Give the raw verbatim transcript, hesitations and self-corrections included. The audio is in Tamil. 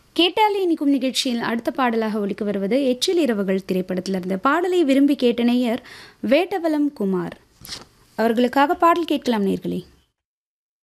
கேட்டாலே இனிக்கும் நிகழ்ச்சியில் அடுத்த பாடலாக ஒலிக்க வருவது எச்சில் இரவுகள் திரைப்படத்திலிருந்து. பாடலை விரும்பி கேட்ட நேயர் வேட்டவலம் குமார் அவர்களுக்காக பாடல் கேட்கலாம் நேயர்களே.